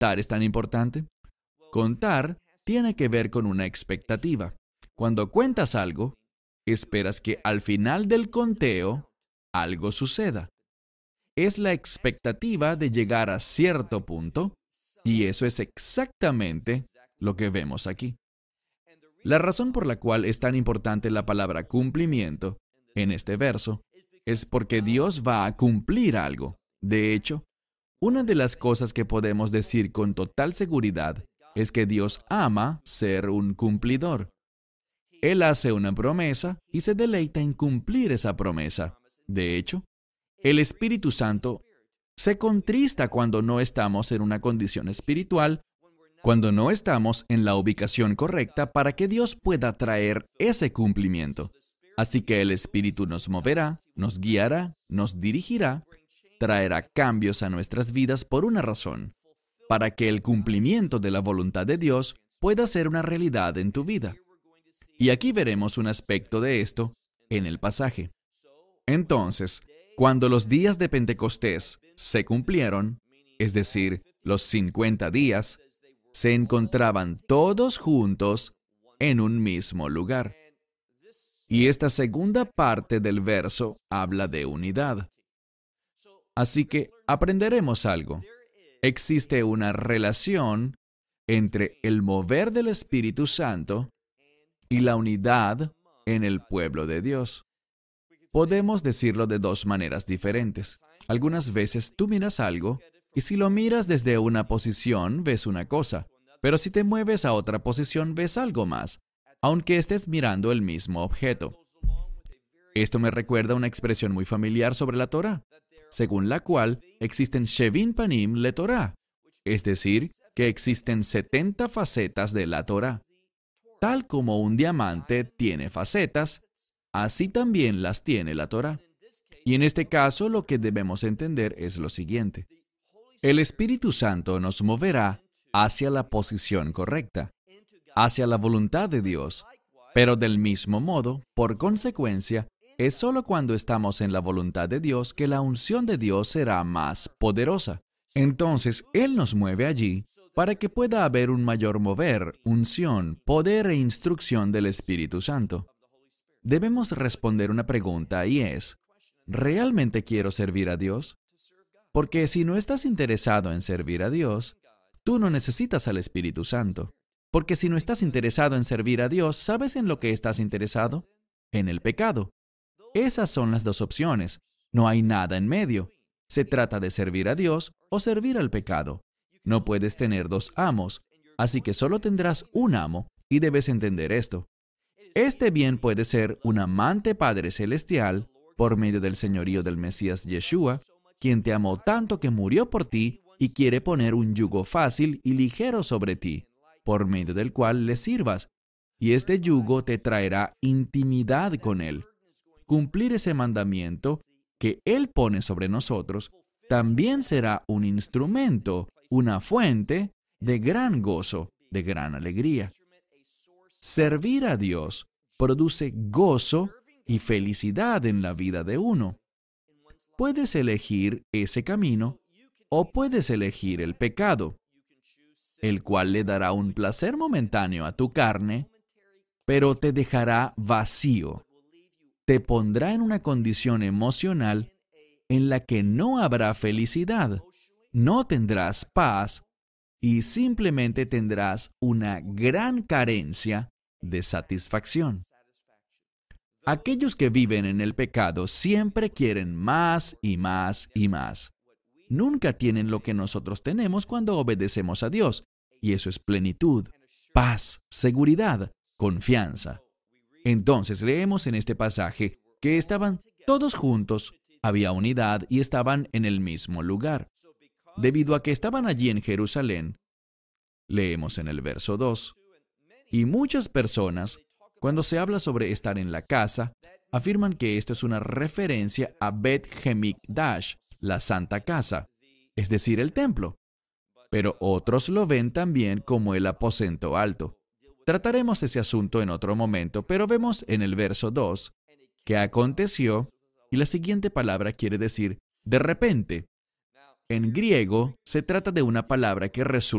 contar es tan importante? Contar tiene que ver con una expectativa. Cuando cuentas algo, esperas que al final del conteo algo suceda. Es la expectativa de llegar a cierto punto, y eso es exactamente lo que vemos aquí. La razón por la cual es tan importante la palabra cumplimiento en este verso es porque Dios va a cumplir algo. De hecho, una de las cosas que podemos decir con total seguridad es que Dios ama ser un cumplidor. Él hace una promesa y se deleita en cumplir esa promesa. De hecho, el Espíritu Santo se contrista cuando no estamos en una condición espiritual, cuando no estamos en la ubicación correcta para que Dios pueda traer ese cumplimiento. Así que el Espíritu nos moverá, nos guiará, nos dirigirá, traerá cambios a nuestras vidas por una razón, para que el cumplimiento de la voluntad de Dios pueda ser una realidad en tu vida. Y aquí veremos un aspecto de esto en el pasaje. Entonces, cuando los días de Pentecostés se cumplieron, es decir, los 50 días, se encontraban todos juntos en un mismo lugar. Y esta segunda parte del verso habla de unidad. Así que aprenderemos algo. Existe una relación entre el mover del Espíritu Santo y la unidad en el pueblo de Dios. Podemos decirlo de dos maneras diferentes. Algunas veces tú miras algo y si lo miras desde una posición ves una cosa, pero si te mueves a otra posición ves algo más, aunque estés mirando el mismo objeto. Esto me recuerda una expresión muy familiar sobre la Torá, según la cual existen Shevin Panim le Torá, es decir, que existen 70 facetas de la Torá. Tal como un diamante tiene facetas, así también las tiene la Torá. Y en este caso lo que debemos entender es lo siguiente. El Espíritu Santo nos moverá hacia la posición correcta, hacia la voluntad de Dios, pero del mismo modo, por consecuencia, es solo cuando estamos en la voluntad de Dios que la unción de Dios será más poderosa. Entonces, Él nos mueve allí para que pueda haber un mayor mover, unción, poder e instrucción del Espíritu Santo. Debemos responder una pregunta y es, ¿realmente quiero servir a Dios? Porque si no estás interesado en servir a Dios, tú no necesitas al Espíritu Santo. Porque si no estás interesado en servir a Dios, ¿sabes en lo que estás interesado? En el pecado. Esas son las dos opciones. No hay nada en medio. Se trata de servir a Dios o servir al pecado. No puedes tener dos amos, así que solo tendrás un amo y debes entender esto. Este bien puede ser un amante Padre Celestial por medio del señorío del Mesías Yeshua, quien te amó tanto que murió por ti y quiere poner un yugo fácil y ligero sobre ti, por medio del cual le sirvas, y este yugo te traerá intimidad con Él. Cumplir ese mandamiento que Él pone sobre nosotros también será un instrumento, una fuente de gran gozo, de gran alegría. Servir a Dios produce gozo y felicidad en la vida de uno. Puedes elegir ese camino o puedes elegir el pecado, el cual le dará un placer momentáneo a tu carne, pero te dejará vacío. Te pondrá en una condición emocional en la que no habrá felicidad, no tendrás paz y simplemente tendrás una gran carencia de satisfacción. Aquellos que viven en el pecado siempre quieren más y más y más. Nunca tienen lo que nosotros tenemos cuando obedecemos a Dios, y eso es plenitud, paz, seguridad, confianza. Entonces leemos en este pasaje que estaban todos juntos, había unidad y estaban en el mismo lugar. Debido a que estaban allí en Jerusalén, leemos en el verso 2, y muchas personas, cuando se habla sobre estar en la casa, afirman que esto es una referencia a Bet Hemikdash, la Santa Casa, es decir, el templo. Pero otros lo ven también como el aposento alto. Trataremos ese asunto en otro momento, pero vemos en el verso 2 que aconteció, y la siguiente palabra quiere decir de repente. En griego, se trata de una palabra que resulta